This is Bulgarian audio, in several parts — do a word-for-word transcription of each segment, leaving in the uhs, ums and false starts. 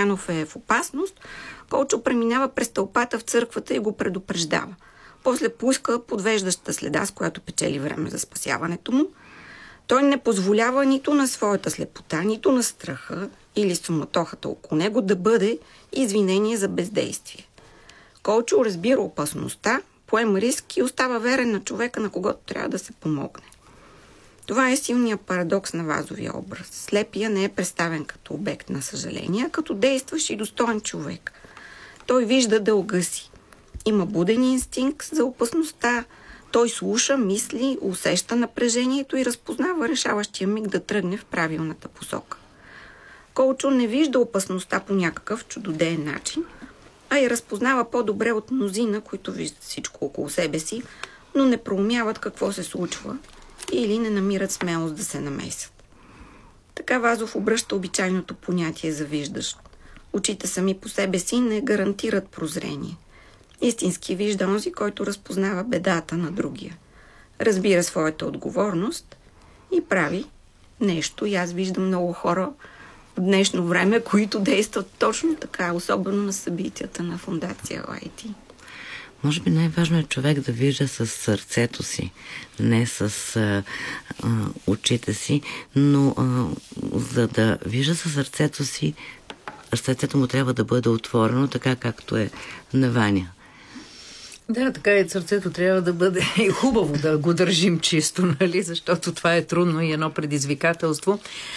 Огнянов е в опасност, Колчо преминава през тълпата в църквата и го предупреждава. После пуска подвеждаща следа, с която печели време за спасяването му. Той не позволява нито на своята слепота, нито на страха или суматохата около него да бъде извинение за бездействие. Колчо разбира опасността, поема риск и остава верен на човека, на когото трябва да се помогне. Това е силният парадокс на Вазовия образ. Слепия не е представен като обект на съжаление, а като действащ и достоен човек. Той вижда дълга си. Има буден инстинкт за опасността. Той слуша, мисли, усеща напрежението и разпознава решаващия миг да тръгне в правилната посока. Колчо не вижда опасността по някакъв чудодеен начин, а я разпознава по-добре от мнозина, които виждат всичко около себе си, но не проумяват какво се случва или не намират смелост да се намесят. Така Вазов обръща обичайното понятие за виждащ. Очите сами по себе си не гарантират прозрение. Истински вижда онзи, който разпознава бедата на другия. Разбира своята отговорност и прави нещо. И аз виждам много хора в днешно време, които действат точно така, особено на събитията на фондация Ел Ай Ти. Може би най-важно е човек да вижда с сърцето си, не с а, а, очите си, но а, за да вижда със сърцето си, сърцето му трябва да бъде отворено, така както е на Ваня. Да, така и сърцето трябва да бъде и хубаво да го държим чисто, нали, защото това е трудно и едно предизвикателство.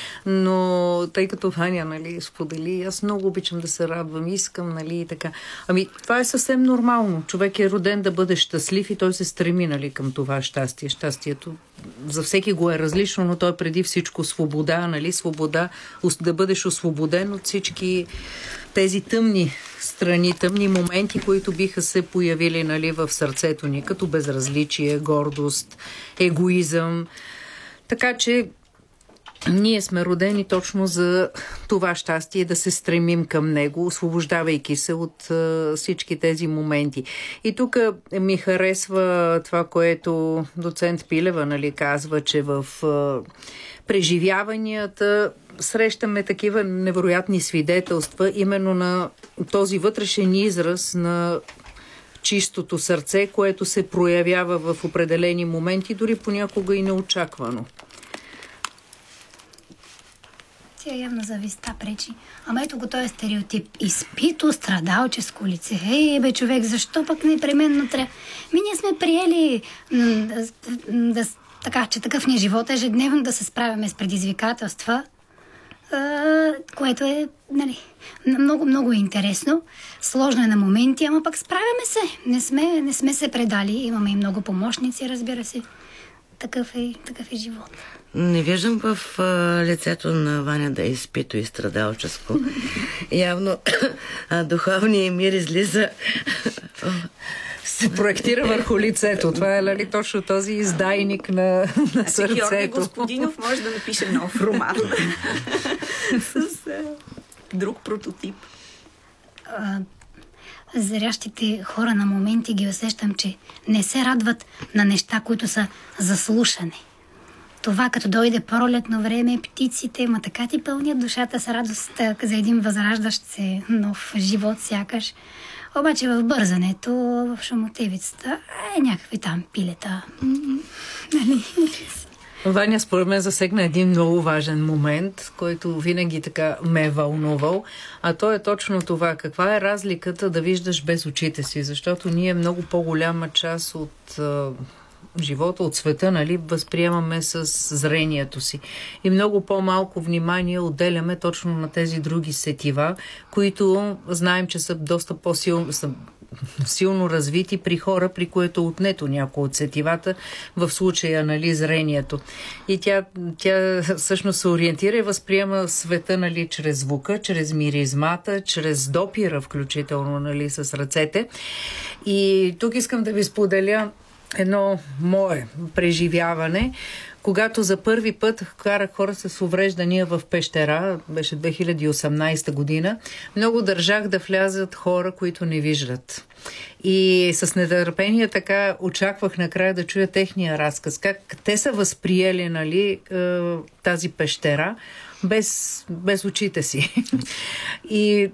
Но тъй като Ваня, нали, сподели, аз много обичам да се радвам, искам, нали, и така. Ами, това е съвсем нормално. Човек е роден да бъде щастлив и той се стреми, нали, към това щастие. Щастието за всеки го е различно, но той е преди всичко свобода, нали, свобода, да бъдеш освободен от всички тези тъмни страни, тъмни моменти, които биха се появили, нали, в сърцето ни, като безразличие, гордост, егоизъм. Така че ние сме родени точно за това щастие, да се стремим към него, освобождавайки се от а, всички тези моменти. И тук ми харесва това, което доцент Пилева, нали, казва, че в а, преживяванията срещаме такива невероятни свидетелства именно на този вътрешен израз на чистото сърце, което се проявява в определени моменти, дори понякога и неочаквано. Тя явно завистта пречи. Ама ето го този стереотип. Изпито, страдалческо лице. Ей, бе, човек, защо пък непременно трябва? Ми ние сме приели м- да, да, така, че такъв ни е живот, ежедневно да се справяме с предизвикателства, а, което е, нали, много, много интересно. Сложно е на моменти, ама пък справяме се. Не сме, не сме се предали. Имаме и много помощници, разбира се. Такъв е, такъв е живот. Не виждам в а, лицето на Ваня да е изпито и страдалческо. Явно а, духовният мир излиза... се проектира върху лицето. Това е, нали, точно този издайник на, на сърцето. Георги Господинов може да напише нов роман с а, друг прототип. А, зрящите хора на моменти ги усещам, че не се радват на неща, които са за слушане. Това, като дойде пролетно време, птиците, ма така ти пълнят душата с радост за един възраждащ се нов живот сякаш. Обаче в бързането, в шумотевицата, е някакви там пилета. Нали? Ваня, според мен, засегна един много важен момент, който винаги така ме е вълнувал, а то е точно това. Каква е разликата да виждаш без очите си? Защото ние много по-голяма част от а, живота, от света, нали, възприемаме с зрението си. И много по-малко внимание отделяме точно на тези други сетива, които знаем, че са доста по-силно, са силно развити при хора, при което е отнето някои от сетивата, в случая, нали, зрението. И тя, тя всъщност се ориентира и възприема света, нали, чрез звука, чрез миризмата, чрез допира, включително, нали, с ръцете. И тук искам да ви споделя едно мое преживяване, когато за първи път карах хора с увреждания в Пещера, беше две хиляди и осемнадесета година, много държах да влязат хора, които не виждат. И с нетърпение така очаквах накрая да чуя техния разказ, как те са възприели, нали, тази пещера без, без очите си. И